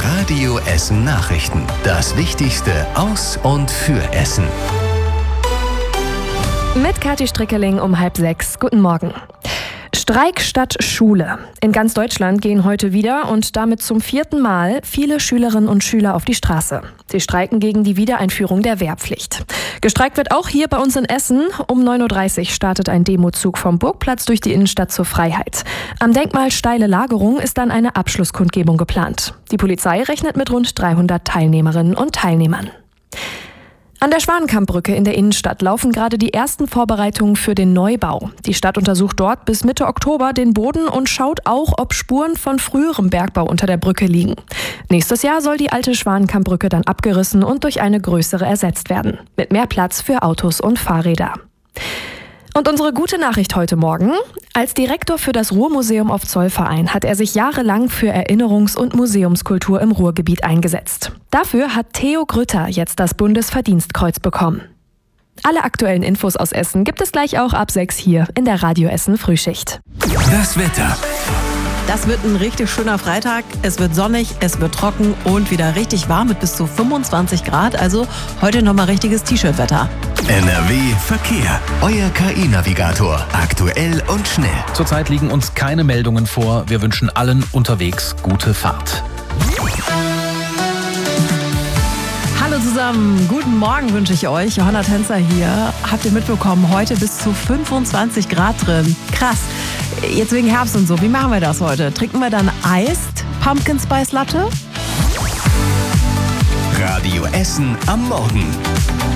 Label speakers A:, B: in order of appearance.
A: Radio Essen Nachrichten. Das Wichtigste aus und für Essen.
B: Mit Kathi Strickeling um 5:30. Guten Morgen. Streik statt Schule. In ganz Deutschland gehen heute wieder und damit zum 4. Mal viele Schülerinnen und Schüler auf die Straße. Sie streiken gegen die Wiedereinführung der Wehrpflicht. Gestreikt wird auch hier bei uns in Essen. Um 9:30 Uhr startet ein Demozug vom Burgplatz durch die Innenstadt zur Freiheit. Am Denkmal Steile Lagerung ist dann eine Abschlusskundgebung geplant. Die Polizei rechnet mit rund 300 Teilnehmerinnen und Teilnehmern. An der Schwanenkammbrücke in der Innenstadt laufen gerade die ersten Vorbereitungen für den Neubau. Die Stadt untersucht dort bis Mitte Oktober den Boden und schaut auch, ob Spuren von früherem Bergbau unter der Brücke liegen. Nächstes Jahr soll die alte Schwanenkammbrücke dann abgerissen und durch eine größere ersetzt werden. Mit mehr Platz für Autos und Fahrräder. Und unsere gute Nachricht heute Morgen: Als Direktor für das Ruhrmuseum auf Zollverein hat er sich jahrelang für Erinnerungs- und Museumskultur im Ruhrgebiet eingesetzt. Dafür hat Theo Grütter jetzt das Bundesverdienstkreuz bekommen. Alle aktuellen Infos aus Essen gibt es gleich auch ab 6 hier in der Radio Essen Frühschicht.
A: Das Wetter.
C: Das wird ein richtig schöner Freitag. Es wird sonnig, es wird trocken und wieder richtig warm mit bis zu 25 Grad. Also heute nochmal richtiges T-Shirt-Wetter.
A: NRW Verkehr. Euer KI-Navigator. Aktuell und schnell.
D: Zurzeit liegen uns keine Meldungen vor. Wir wünschen allen unterwegs gute Fahrt.
C: Hallo zusammen, guten Morgen wünsche ich euch. Johanna Tänzer hier. Habt ihr mitbekommen, heute bis zu 25 Grad drin. Krass. Jetzt wegen Herbst und so. Wie machen wir das heute? Trinken wir dann Iced Pumpkin Spice Latte?
A: Radio Essen am Morgen.